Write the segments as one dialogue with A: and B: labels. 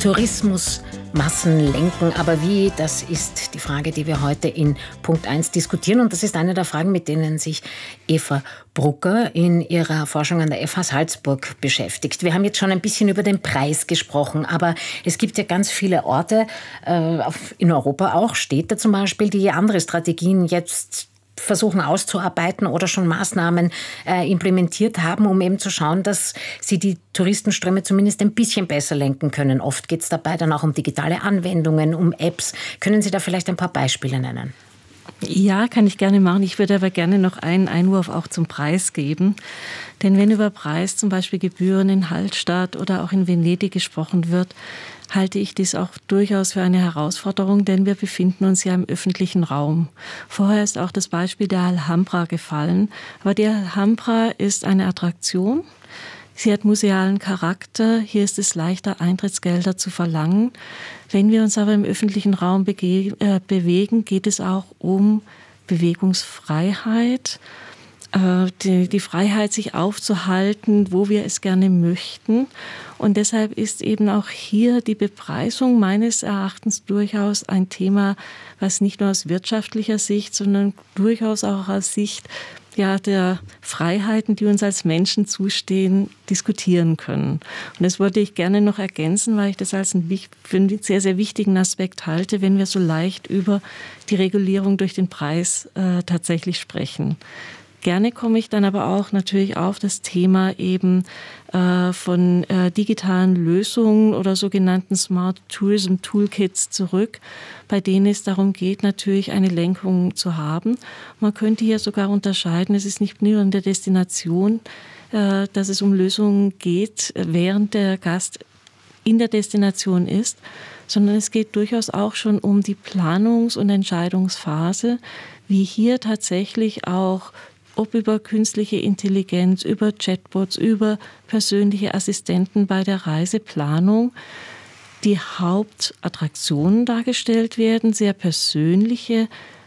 A: Tourismusmassen lenken. Aber wie, das ist die Frage, die wir heute in Punkt 1 diskutieren. Und das ist eine der Fragen, mit denen sich Eva Brucker in ihrer Forschung an der FH Salzburg beschäftigt. Wir haben jetzt schon ein bisschen über den Preis gesprochen, aber es gibt ja ganz viele Orte, in Europa auch, Städte zum Beispiel, die andere Strategien jetzt versuchen auszuarbeiten oder schon Maßnahmen implementiert haben, um eben zu schauen, dass sie die Touristenströme zumindest ein bisschen besser lenken können. Oft geht es dabei dann auch um digitale Anwendungen, um Apps. Können Sie da vielleicht ein paar Beispiele nennen?
B: Ja, kann ich gerne machen. Ich würde aber gerne noch einen Einwurf auch zum Preis geben. Denn wenn über Preis zum Beispiel Gebühren in Hallstatt oder auch in Venedig gesprochen wird, halte ich dies auch durchaus für eine Herausforderung, denn wir befinden uns ja im öffentlichen Raum. Vorher ist auch das Beispiel der Alhambra gefallen. Aber die Alhambra ist eine Attraktion. Sie hat musealen Charakter. Hier ist es leichter, Eintrittsgelder zu verlangen. Wenn wir uns aber im öffentlichen Raum bewegen, geht es auch um Bewegungsfreiheit. Die Freiheit, sich aufzuhalten, wo wir es gerne möchten. Und deshalb ist eben auch hier die Bepreisung meines Erachtens durchaus ein Thema, was nicht nur aus wirtschaftlicher Sicht, sondern durchaus auch aus Sicht der Freiheiten, die uns als Menschen zustehen, diskutieren können. Und das wollte ich gerne noch ergänzen, weil ich das als für einen sehr, sehr wichtigen Aspekt halte, wenn wir so leicht über die Regulierung durch den Preis tatsächlich sprechen. Gerne komme ich dann aber auch natürlich auf das Thema eben von digitalen Lösungen oder sogenannten Smart Tourism Toolkits zurück, bei denen es darum geht, natürlich eine Lenkung zu haben. Man könnte hier sogar unterscheiden, es ist nicht nur in der Destination, dass es um Lösungen geht, während der Gast in der Destination ist, sondern es geht durchaus auch schon um die Planungs- und Entscheidungsphase, wie hier tatsächlich auch ob über künstliche Intelligenz, über Chatbots, über persönliche Assistenten bei der Reiseplanung die Hauptattraktionen dargestellt werden, sehr persönliche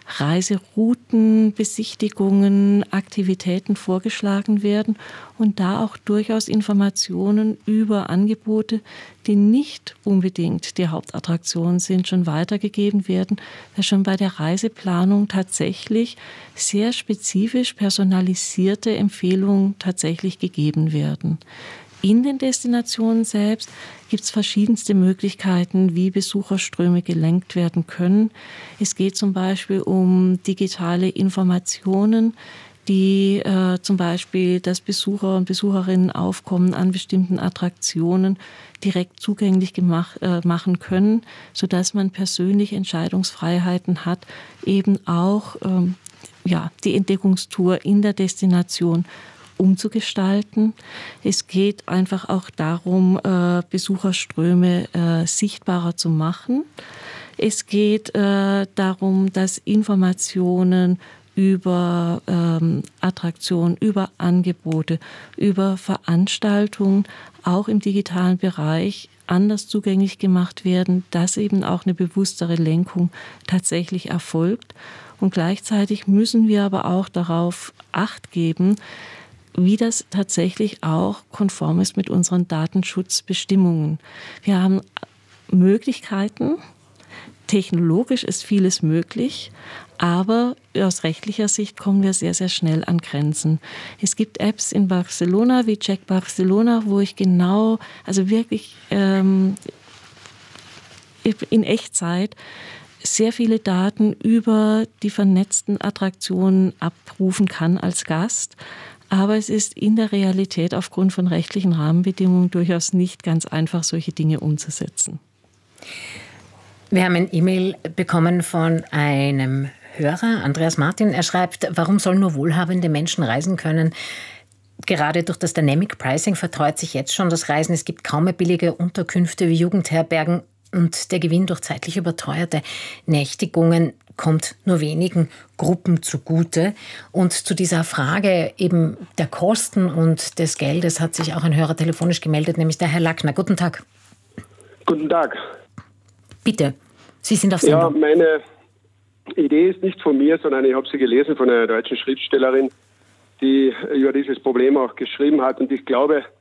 B: Reiserouten, Besichtigungen, Aktivitäten vorgeschlagen werden und da auch durchaus Informationen über Angebote, die nicht unbedingt die Hauptattraktion sind, schon weitergegeben werden, da schon bei der Reiseplanung tatsächlich sehr spezifisch personalisierte Empfehlungen tatsächlich gegeben werden. In den Destinationen selbst gibt es verschiedenste Möglichkeiten, wie Besucherströme gelenkt werden können. Es geht zum Beispiel um digitale Informationen, die zum Beispiel das Besucher- und Besucherinnenaufkommen an bestimmten Attraktionen direkt zugänglich machen können, sodass man persönliche Entscheidungsfreiheiten hat, eben auch die Entdeckungstour in der Destination umzugestalten. Es geht einfach auch darum, Besucherströme sichtbarer zu machen. Es geht darum, dass Informationen über Attraktionen, über Angebote, über Veranstaltungen auch im digitalen Bereich anders zugänglich gemacht werden, dass eben auch eine bewusstere Lenkung tatsächlich erfolgt. Und gleichzeitig müssen wir aber auch darauf Acht geben, wie das tatsächlich auch konform ist mit unseren Datenschutzbestimmungen. Wir haben Möglichkeiten, technologisch ist vieles möglich, aber aus rechtlicher Sicht kommen wir sehr, sehr schnell an Grenzen. Es gibt Apps in Barcelona wie Check Barcelona, wo ich wirklich in Echtzeit sehr viele Daten über die vernetzten Attraktionen abrufen kann als Gast. Aber es ist in der Realität aufgrund von rechtlichen Rahmenbedingungen durchaus nicht ganz einfach, solche Dinge umzusetzen.
A: Wir haben ein E-Mail bekommen von einem Hörer, Andreas Martin. Er schreibt, warum sollen nur wohlhabende Menschen reisen können? Gerade durch das Dynamic Pricing verteuert sich jetzt schon das Reisen. Es gibt kaum mehr billige Unterkünfte wie Jugendherbergen und der Gewinn durch zeitlich überteuerte Nächtigungen kommt nur wenigen Gruppen zugute. Und zu dieser Frage eben der Kosten und des Geldes hat sich auch ein Hörer telefonisch gemeldet, nämlich der Herr Lackner. Guten Tag.
C: Guten Tag.
A: Bitte, Sie sind auf Sendung.
C: Ja, meine Idee ist nicht von mir, sondern ich habe sie gelesen von einer deutschen Schriftstellerin, die über dieses Problem auch geschrieben hat. Und ich glaube,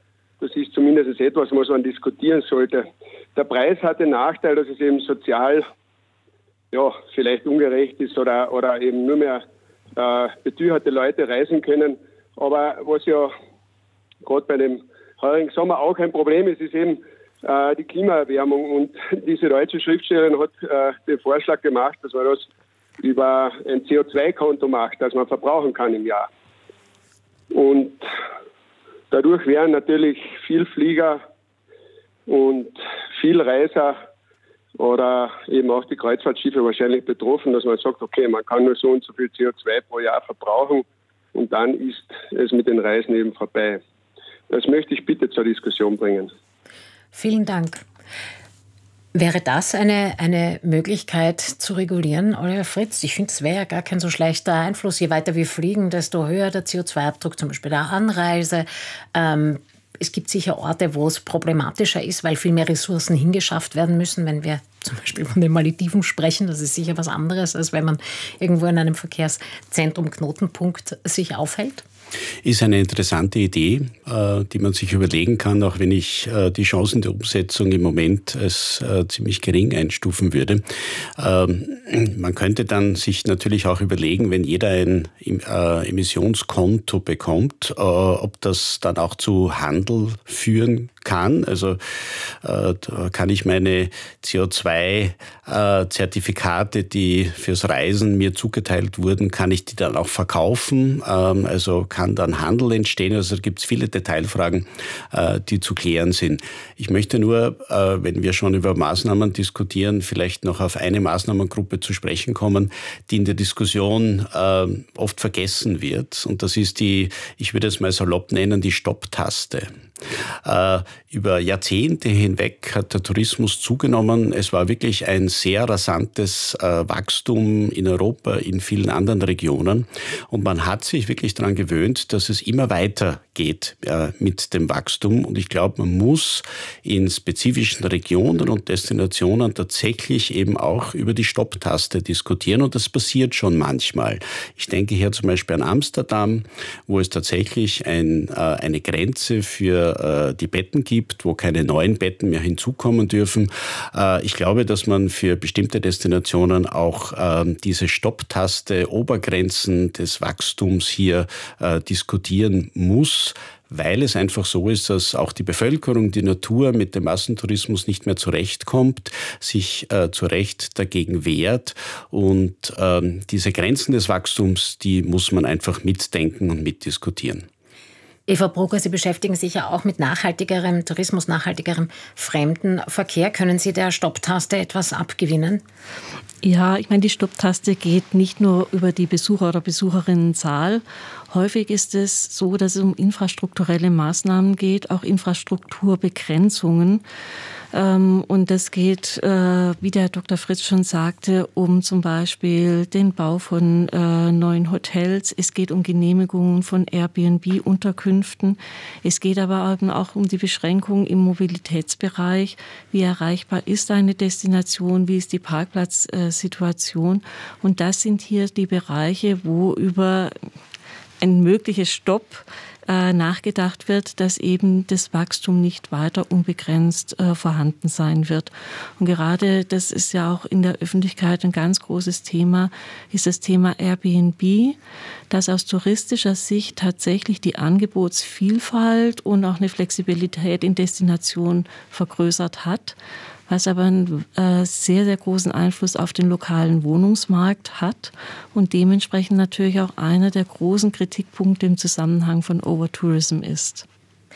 C: das ist zumindest etwas, was man diskutieren sollte. Der Preis hat den Nachteil, dass es eben sozial vielleicht ungerecht ist oder eben nur mehr betücherte Leute reisen können. Aber was ja gerade bei dem heurigen Sommer auch ein Problem ist, ist eben die Klimaerwärmung. Und diese deutsche Schriftstellerin hat den Vorschlag gemacht, dass man das über ein CO2-Konto macht, das man verbrauchen kann im Jahr. Und dadurch wären natürlich viel Flieger und viel Reiser oder eben auch die Kreuzfahrtschiffe wahrscheinlich betroffen, dass man sagt, okay, man kann nur so und so viel CO2 pro Jahr verbrauchen und dann ist es mit den Reisen eben vorbei. Das möchte ich bitte zur Diskussion bringen.
A: Vielen Dank. Wäre das eine Möglichkeit zu regulieren, Oliver Fritz? Ich finde, es wäre ja gar kein so schlechter Einfluss. Je weiter wir fliegen, desto höher der CO2-Abdruck, zum Beispiel der Anreise. Es gibt sicher Orte, wo es problematischer ist, weil viel mehr Ressourcen hingeschafft werden müssen. Wenn wir zum Beispiel von den Malediven sprechen, das ist sicher was anderes, als wenn man irgendwo in einem Verkehrszentrum, Knotenpunkt sich aufhält.
D: Ist eine interessante Idee, die man sich überlegen kann, auch wenn ich die Chancen der Umsetzung im Moment als ziemlich gering einstufen würde. Man könnte dann sich natürlich auch überlegen, wenn jeder ein Emissionskonto bekommt, ob das dann auch zu Handel führen kann. Also da kann ich meine CO2-Zertifikate, die fürs Reisen mir zugeteilt wurden, kann ich die dann auch verkaufen. Also kann dann Handel entstehen. Also da gibt es viele Detailfragen, die zu klären sind. Ich möchte nur, wenn wir schon über Maßnahmen diskutieren, vielleicht noch auf eine Maßnahmengruppe zu sprechen kommen, die in der Diskussion oft vergessen wird. Und das ist die, ich würde es mal salopp nennen, die Stopptaste. Über Jahrzehnte hinweg hat der Tourismus zugenommen. Es war wirklich ein sehr rasantes Wachstum in Europa, in vielen anderen Regionen. Und man hat sich wirklich daran gewöhnt, dass es immer weiter geht mit dem Wachstum. Und ich glaube, man muss in spezifischen Regionen und Destinationen tatsächlich eben auch über die Stopptaste diskutieren. Und das passiert schon manchmal. Ich denke hier zum Beispiel an Amsterdam, wo es tatsächlich eine Grenze für die Betten gibt, wo keine neuen Betten mehr hinzukommen dürfen. Ich glaube, dass man für bestimmte Destinationen auch diese Stopptaste, Obergrenzen des Wachstums hier diskutieren muss, weil es einfach so ist, dass auch die Bevölkerung, die Natur mit dem Massentourismus nicht mehr zurechtkommt, sich zu Recht dagegen wehrt. Und diese Grenzen des Wachstums, die muss man einfach mitdenken und mitdiskutieren.
A: Eva Brugger, Sie beschäftigen sich ja auch mit nachhaltigerem Tourismus, nachhaltigerem Fremdenverkehr. Können Sie der Stopptaste etwas abgewinnen?
B: Ja, ich meine, die Stopptaste geht nicht nur über die Besucher- oder Besucherinnenzahl. Häufig ist es so, dass es um infrastrukturelle Maßnahmen geht, auch Infrastrukturbegrenzungen. Und das geht, wie der Dr. Fritz schon sagte, um zum Beispiel den Bau von neuen Hotels. Es geht um Genehmigungen von Airbnb-Unterkünften. Es geht aber eben auch um die Beschränkung im Mobilitätsbereich. Wie erreichbar ist eine Destination? Wie ist die Parkplatzsituation? Und das sind hier die Bereiche, wo über ein mögliches Stopp nachgedacht wird, dass eben das Wachstum nicht weiter unbegrenzt vorhanden sein wird. Und gerade das ist ja auch in der Öffentlichkeit ein ganz großes Thema, ist das Thema Airbnb, das aus touristischer Sicht tatsächlich die Angebotsvielfalt und auch eine Flexibilität in Destinationen vergrößert hat, was aber einen sehr, sehr großen Einfluss auf den lokalen Wohnungsmarkt hat und dementsprechend natürlich auch einer der großen Kritikpunkte im Zusammenhang von Overtourism ist.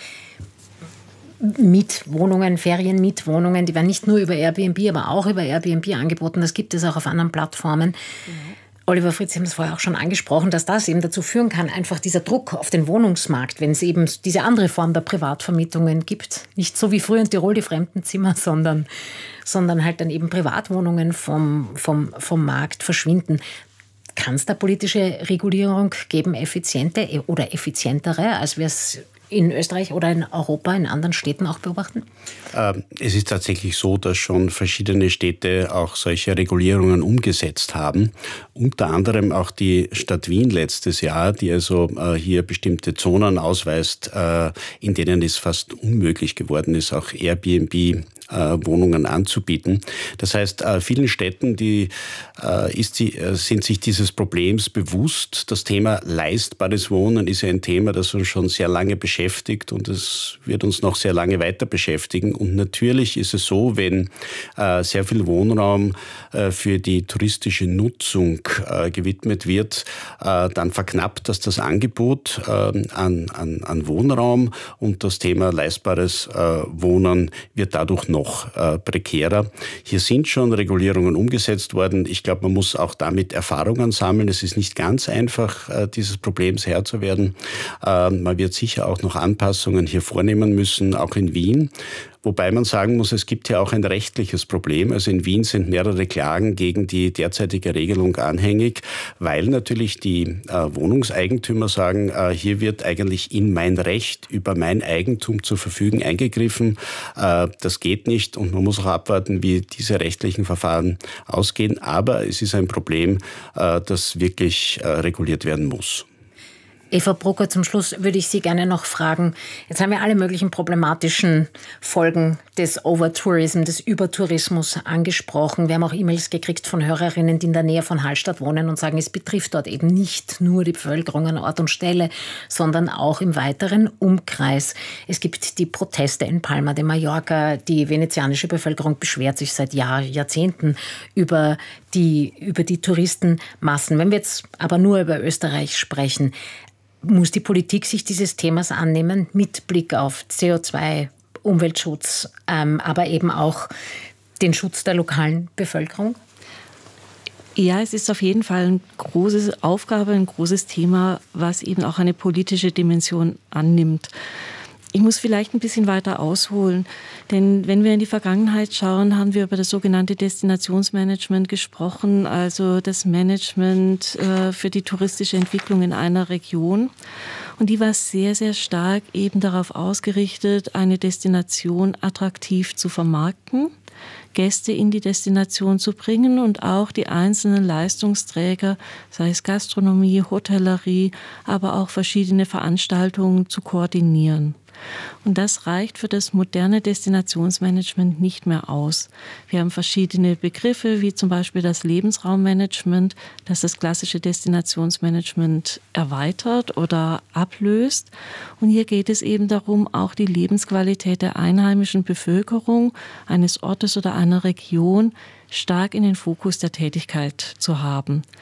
A: Mietwohnungen, Ferienmietwohnungen, die werden nicht nur über Airbnb, aber auch über Airbnb angeboten. Das gibt es auch auf anderen Plattformen. Oliver Fritz, Sie haben es vorher auch schon angesprochen, dass das eben dazu führen kann, einfach dieser Druck auf den Wohnungsmarkt, wenn es eben diese andere Form der Privatvermietungen gibt. Nicht so wie früher in Tirol die Fremdenzimmer, sondern halt dann eben Privatwohnungen vom Markt verschwinden. Kann es da politische Regulierung geben, effiziente oder effizientere, als wir es in Österreich oder in Europa, in anderen Städten auch beobachten?
D: Es ist tatsächlich so, dass schon verschiedene Städte auch solche Regulierungen umgesetzt haben. Unter anderem auch die Stadt Wien letztes Jahr, die also hier bestimmte Zonen ausweist, in denen es fast unmöglich geworden ist, auch Airbnb Wohnungen anzubieten. Das heißt, vielen Städten sind sich dieses Problems bewusst. Das Thema leistbares Wohnen ist ja ein Thema, das uns schon sehr lange beschäftigt und es wird uns noch sehr lange weiter beschäftigen. Und natürlich ist es so, wenn sehr viel Wohnraum für die touristische Nutzung gewidmet wird, dann verknappt das Angebot an Wohnraum und das Thema leistbares Wohnen wird dadurch noch prekärer. Hier sind schon Regulierungen umgesetzt worden. Ich glaube, man muss auch damit Erfahrungen sammeln. Es ist nicht ganz einfach, dieses Problems Herr zu werden. Man wird sicher auch noch Anpassungen hier vornehmen müssen, auch in Wien. Wobei man sagen muss, es gibt ja auch ein rechtliches Problem. Also in Wien sind mehrere Klagen gegen die derzeitige Regelung anhängig, weil natürlich die Wohnungseigentümer sagen, hier wird eigentlich in mein Recht über mein Eigentum zu verfügen eingegriffen. Das geht nicht und man muss auch abwarten, wie diese rechtlichen Verfahren ausgehen. Aber es ist ein Problem, das wirklich reguliert werden muss.
A: Eva Brucker, zum Schluss würde ich Sie gerne noch fragen, jetzt haben wir alle möglichen problematischen Folgen des Overtourism, des Übertourismus angesprochen. Wir haben auch E-Mails gekriegt von Hörerinnen, die in der Nähe von Hallstatt wohnen und sagen, es betrifft dort eben nicht nur die Bevölkerung an Ort und Stelle, sondern auch im weiteren Umkreis. Es gibt die Proteste in Palma de Mallorca, die venezianische Bevölkerung beschwert sich seit Jahrzehnten über die Touristenmassen. Wenn wir jetzt aber nur über Österreich sprechen, muss die Politik sich dieses Themas annehmen mit Blick auf CO2, Umweltschutz, aber eben auch den Schutz der lokalen Bevölkerung?
B: Ja, es ist auf jeden Fall eine große Aufgabe, ein großes Thema, was eben auch eine politische Dimension annimmt. Ich muss vielleicht ein bisschen weiter ausholen, denn wenn wir in die Vergangenheit schauen, haben wir über das sogenannte Destinationsmanagement gesprochen, also das Management für die touristische Entwicklung in einer Region. Und die war sehr, sehr stark eben darauf ausgerichtet, eine Destination attraktiv zu vermarkten, Gäste in die Destination zu bringen und auch die einzelnen Leistungsträger, sei es Gastronomie, Hotellerie, aber auch verschiedene Veranstaltungen zu koordinieren. Und das reicht für das moderne Destinationsmanagement nicht mehr aus. Wir haben verschiedene Begriffe, wie zum Beispiel das Lebensraummanagement, das das klassische Destinationsmanagement erweitert oder ablöst. Und hier geht es eben darum, auch die Lebensqualität der einheimischen Bevölkerung eines Ortes oder einer Region stark in den Fokus der Tätigkeit zu haben.